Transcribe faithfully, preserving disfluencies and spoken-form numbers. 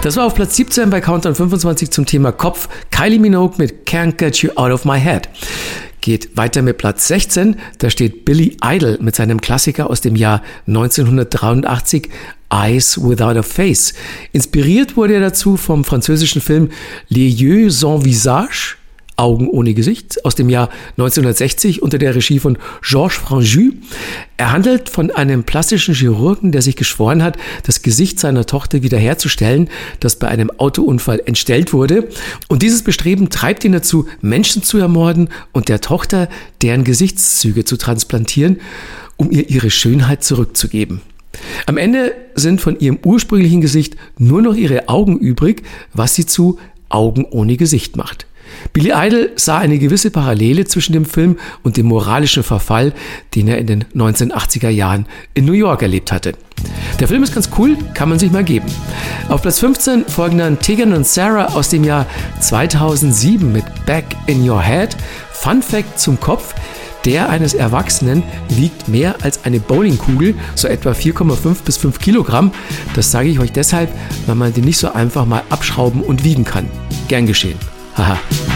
Das war auf Platz siebzehn bei Countdown fünfundzwanzig zum Thema Kopf. Kylie Minogue mit Can't Get You Out of My Head. Geht weiter mit Platz sechzehn. Da steht Billy Idol mit seinem Klassiker aus dem Jahr neunzehnhundertdreiundachtzig, Eyes Without a Face. Inspiriert wurde er dazu vom französischen Film Les Yeux sans Visage, Augen ohne Gesicht, aus dem Jahr neunzehnhundertsechzig unter der Regie von Georges Franju. Er handelt von einem plastischen Chirurgen, der sich geschworen hat, das Gesicht seiner Tochter wiederherzustellen, das bei einem Autounfall entstellt wurde. Und dieses Bestreben treibt ihn dazu, Menschen zu ermorden und der Tochter deren Gesichtszüge zu transplantieren, um ihr ihre Schönheit zurückzugeben. Am Ende sind von ihrem ursprünglichen Gesicht nur noch ihre Augen übrig, was sie zu Augen ohne Gesicht macht. Billy Idol sah eine gewisse Parallele zwischen dem Film und dem moralischen Verfall, den er in den neunzehnhundertachtziger Jahren in New York erlebt hatte. Der Film ist ganz cool, kann man sich mal geben. Auf Platz fünfzehn folgen dann Tegan und Sara aus dem Jahr zweitausendsieben mit Back in Your Head. Fun Fact zum Kopf: Der eines Erwachsenen wiegt mehr als eine Bowlingkugel, so etwa vier Komma fünf bis fünf Kilogramm. Das sage ich euch deshalb, weil man den nicht so einfach mal abschrauben und wiegen kann. Gern geschehen. Haha.